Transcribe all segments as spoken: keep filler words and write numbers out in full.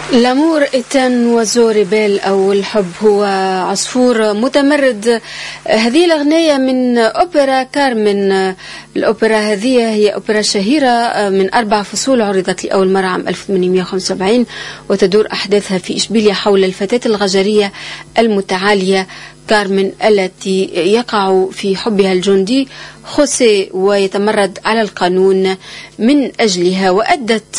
لامور إتان وزوريبيل أو الحب هو عصفور متمرد. هذه الأغنية من أوبرا كارمن. الأوبرا هذه هي أوبرا شهيرة من أربع فصول، عرضت لأول مرة عام ألف وثمانمئة وخمسة وسبعين، وتدور أحداثها في إشبيلية حول الفتاة الغجرية المتعالية كارمن التي يقع في حبها الجندي خوسيه ويتمرد على القانون من أجلها. وأدت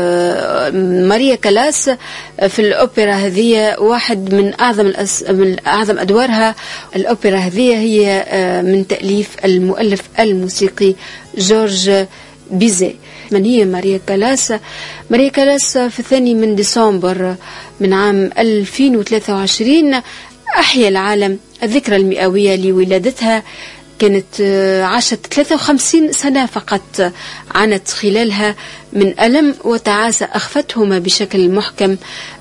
ماريا كالاس في الأوبرا هذه واحد من أعظم الأس... من أعظم أدوارها. الأوبرا هذه هي من تأليف المؤلف الموسيقي جورج بيزي. من هي ماريا كالاس؟ ماريا كالاس في الثاني من ديسمبر من عام ألفين وثلاثة وعشرين أحيا العالم الذكرى المئوية لولادتها. كانت عاشت ثلاثة وخمسين سنة فقط، عانت خلالها من ألم وتعاسة أخفتهما بشكل محكم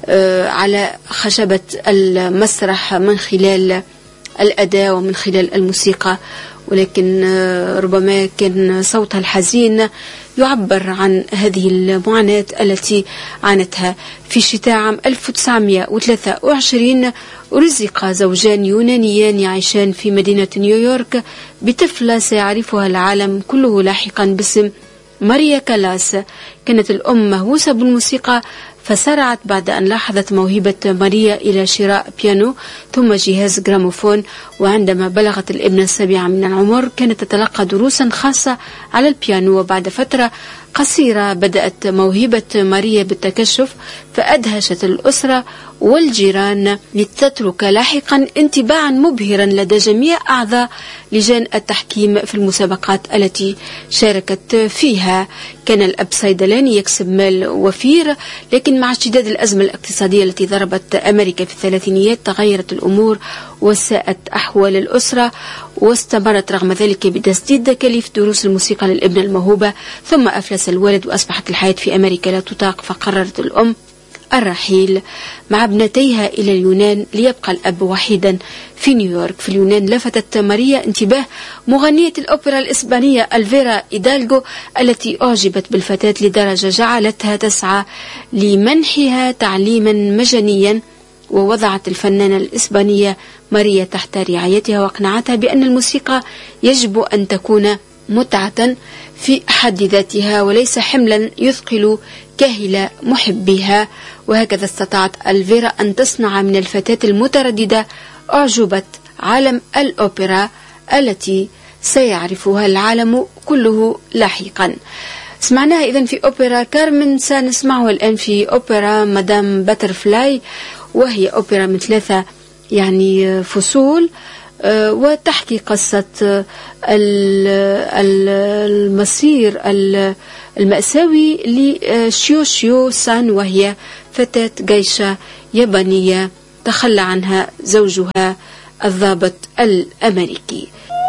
على خشبة المسرح من خلال الأداء ومن خلال الموسيقى، ولكن ربما كان صوتها الحزين يعبر عن هذه المعاناة التي عانتها. في شتاء عام ألف وتسعمئة وثلاثة وعشرين رزق زوجان يونانيان يعيشان في مدينة نيويورك بطفلة سيعرفها العالم كله لاحقا باسم ماريا كالاس. كانت الأم مهووسة بالموسيقى، فسارعت بعد أن لاحظت موهبة ماريا إلى شراء بيانو ثم جهاز جراموفون. وعندما بلغت الابنة السابعة من العمر كانت تتلقى دروسا خاصة على البيانو. وبعد فترة قصيرة بدأت موهبة ماريا بالتكشف، فأدهشت الأسرة والجيران لتترك لاحقا انطباعا مبهرا لدى جميع أعضاء لجان التحكيم في المسابقات التي شاركت فيها. كان الأب صيدلاني يكسب مال وفير، لكن مع اشتداد الأزمة الاقتصادية التي ضربت أمريكا في الثلاثينيات تغيرت الأمور وساءت أحوال الأسرة، واستمرت رغم ذلك بتسديد تكاليف دروس الموسيقى للابن الموهوبة. ثم أفلس الوالد وأصبحت الحياة في أمريكا لا تطاق، فقررت الأم الرحيل مع ابنتيها إلى اليونان ليبقى الأب وحيدا في نيويورك. في اليونان لفتت ماريا انتباه مغنية الأوبرا الإسبانية ألفيرا إيدالغو التي أعجبت بالفتاة لدرجة جعلتها تسعى لمنحها تعليما مجانيا، ووضعت الفنانة الإسبانية ماريا تحت رعايتها واقنعتها بأن الموسيقى يجب أن تكون متعة في حد ذاتها وليس حملا يثقل كاهل محبيها. وهكذا استطاعت ألفيرا أن تصنع من الفتاة المترددة أعجوبة عالم الأوبرا التي سيعرفها العالم كله لاحقا. سمعناها إذن في أوبرا كارمن، سنسمعها الآن في أوبرا مدام باترفلاي، وهي أوبرا من ثلاثة يعني فصول، وتحكي قصة المصير المأساوي لشيو شيو سان، وهي فتاة جيشة يابانية تخلى عنها زوجها الضابط الأمريكي.